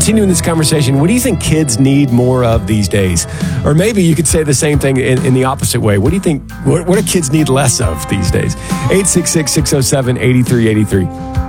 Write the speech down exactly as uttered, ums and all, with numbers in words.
continuing this conversation, what do you think kids need more of these days? Or maybe you could say the same thing in, in the opposite way. What do you think, what, what do kids need less of these days? eight six six, six oh seven, eight three eight three.